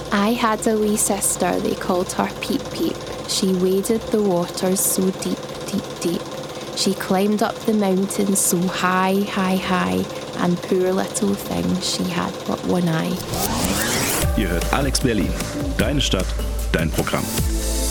I had a wee sister, they called her Peep Peep. She waded the waters so deep, deep, deep. She climbed up the mountains so high, high, high. And poor little thing, she had but one eye. Ihr hört Alex Berlin. Deine Stadt, dein Programm.